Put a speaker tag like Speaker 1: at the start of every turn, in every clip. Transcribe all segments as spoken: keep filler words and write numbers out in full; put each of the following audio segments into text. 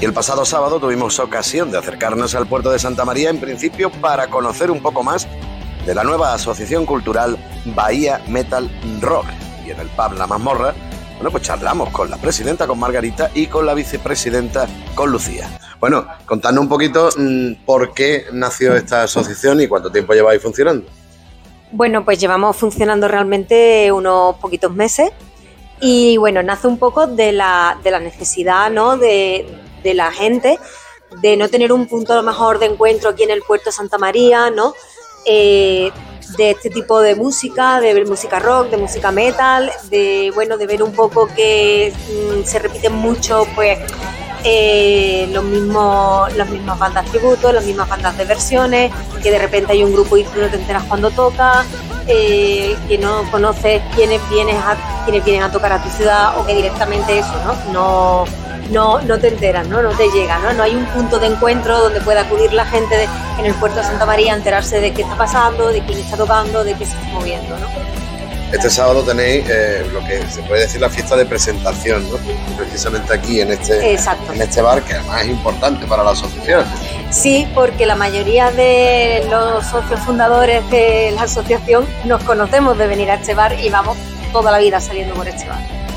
Speaker 1: Y el pasado sábado tuvimos ocasión de acercarnos al puerto de Santa María, en principio para conocer un poco más de la nueva asociación cultural Bahía Metal Rock. Y en el pub La Mazmorra, bueno, pues charlamos con la presidenta, con Margarita, y con la vicepresidenta, con Lucía. Bueno, contadnos un poquito mmm, por qué nació esta asociación y cuánto tiempo lleváis funcionando.
Speaker 2: Bueno, pues llevamos funcionando realmente unos poquitos meses y bueno, nace un poco de la, de la necesidad, ¿no?, de, de la gente de no tener un punto a lo mejor de encuentro aquí en el puerto de Santa María, ¿no?, eh, de este tipo de música, de ver música rock, de música metal, de bueno, de ver un poco que mmm, se repiten mucho, pues eh, los mismos, las mismas bandas tributo, las mismas bandas de versiones, que de repente hay un grupo y tú no te enteras cuando toca, eh, que no conoces quiénes vienen a quiénes vienen a tocar a tu ciudad, o que directamente eso, ¿no? No No, no te enteras, ¿no? No te llega, ¿no? No hay un punto de encuentro donde pueda acudir la gente de, en el puerto de Santa María a enterarse de qué está pasando, de quién está tocando, de qué se está moviendo, ¿no?
Speaker 1: Este sábado tenéis eh, lo que se puede decir la fiesta de presentación, ¿no? Precisamente aquí en este, en este bar, que además es importante para la asociación.
Speaker 2: Sí, porque la mayoría de los socios fundadores de la asociación nos conocemos de venir a este bar y vamos toda la vida saliendo por este bar.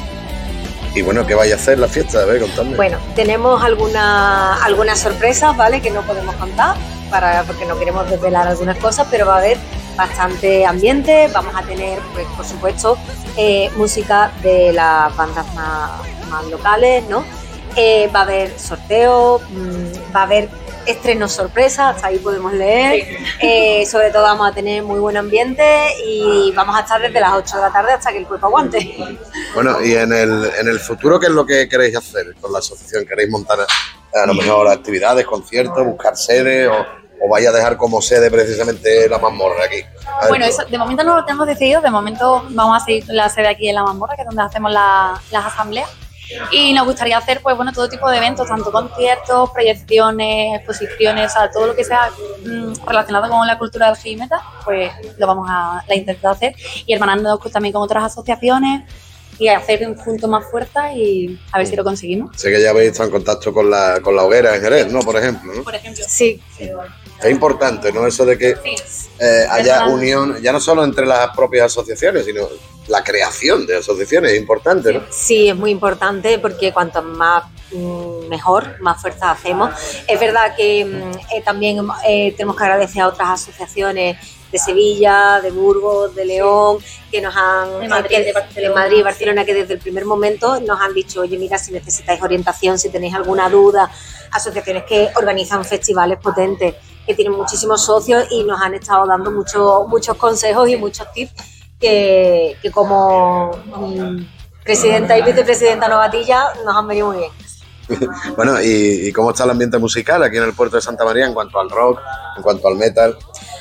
Speaker 1: Y bueno, ¿qué vais a hacer la fiesta? A ver, contadme.
Speaker 2: Bueno, tenemos alguna, algunas sorpresas, ¿vale?, que no podemos contar para, porque no queremos desvelar algunas cosas, pero va a haber bastante ambiente. Vamos a tener, pues, por supuesto, eh, música de las bandas más, más locales, ¿no? Eh, va a haber sorteos, mmm, va a haber estrenos sorpresas, hasta ahí podemos leer. Eh, sobre todo vamos a tener muy buen ambiente y vamos a estar desde las ocho de la tarde hasta que el cuerpo aguante.
Speaker 1: Bueno, y en el, en el futuro, ¿qué es lo que queréis hacer con la asociación? ¿Queréis montar a lo mejor actividades, conciertos, buscar sedes o, o vais a dejar como sede precisamente La Mazmorra aquí?
Speaker 3: Bueno, eso, de momento no lo tenemos decidido, de momento vamos a seguir la sede aquí en La Mazmorra, que es donde hacemos la, las asambleas. Y nos gustaría hacer, pues bueno, todo tipo de eventos, tanto conciertos, proyecciones, exposiciones, o sea, todo lo que sea mmm, relacionado con la cultura del heavy metal, pues lo vamos a la intentar hacer, y hermanándonos también con otras asociaciones y hacer un punto más fuerte y a ver si lo conseguimos.
Speaker 1: Sé que ya habéis estado en contacto con la, con la hoguera en Jerez, ¿no? Por ejemplo, ¿no?
Speaker 3: Por ejemplo.
Speaker 2: Sí.
Speaker 3: sí.
Speaker 1: Es importante, ¿no? Eso de que
Speaker 3: sí.
Speaker 1: eh, haya unión, ya no solo entre las propias asociaciones, sino la creación de asociaciones es importante, ¿no?
Speaker 2: Sí, es muy importante porque cuanto más mmm, mejor, más fuerza hacemos. Es verdad que eh, también eh, tenemos que agradecer a otras asociaciones de Sevilla, de Burgos, de León, que nos han...
Speaker 3: De Madrid,
Speaker 2: que,
Speaker 3: de Barcelona.
Speaker 2: De Madrid y Barcelona, que desde el primer momento nos han dicho, oye, mira, si necesitáis orientación, si tenéis alguna duda, asociaciones que organizan festivales potentes, que tienen muchísimos socios y nos han estado dando mucho, muchos consejos y muchos tips que, que como mmm, presidenta y vicepresidenta novatilla nos han venido muy bien.
Speaker 1: Bueno, ¿y, ¿y cómo está el ambiente musical aquí en el puerto de Santa María en cuanto al rock, en cuanto al metal?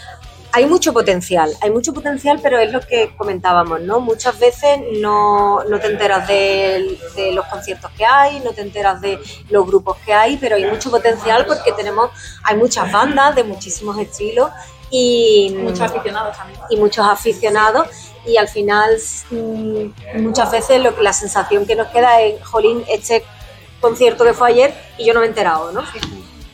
Speaker 2: Hay mucho potencial, hay mucho potencial, pero es lo que comentábamos, ¿no? Muchas veces no, no te enteras de, de los conciertos que hay, no te enteras de los grupos que hay, pero hay mucho potencial porque tenemos, hay muchas bandas de muchísimos estilos y
Speaker 3: muchos aficionados también.
Speaker 2: Y muchos aficionados y al final muchas veces lo, la sensación que nos queda es, jolín, este concierto que fue ayer y yo no me he enterado, ¿no? Sí.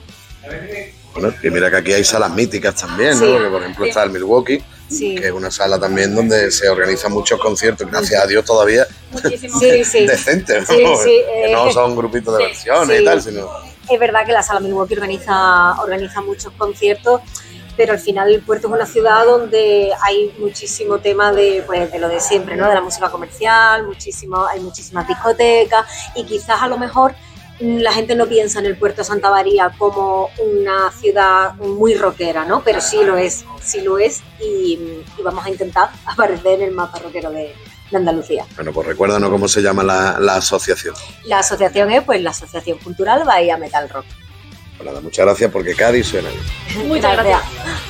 Speaker 1: Bueno, y mira que aquí hay salas míticas también,
Speaker 2: sí,
Speaker 1: ¿no? Porque, por ejemplo, sí. está el Milwaukee, sí. que es una sala también donde se organizan muchos conciertos, gracias a Dios todavía
Speaker 2: sí, sí.
Speaker 1: decentes, ¿no?
Speaker 2: Sí, sí,
Speaker 1: que
Speaker 2: eh,
Speaker 1: no son grupitos de versiones
Speaker 2: sí.
Speaker 1: y tal, sino...
Speaker 2: Es verdad que la sala Milwaukee organiza, organiza muchos conciertos, pero al final el puerto es una ciudad donde hay muchísimo tema de, pues, de lo de siempre, ¿no? De la música comercial, muchísimo, hay muchísimas discotecas y quizás a lo mejor la gente no piensa en el puerto de Santa María como una ciudad muy rockera, ¿no? Pero sí lo es, sí lo es y, y vamos a intentar aparecer en el mapa rockero de, de Andalucía.
Speaker 1: Bueno, pues recuérdanos cómo se llama la, la asociación.
Speaker 2: La asociación es pues la Asociación Cultural Bahía Metal Rock.
Speaker 1: Pues nada, muchas gracias porque Cádiz suena bien.
Speaker 3: Muchas gracias.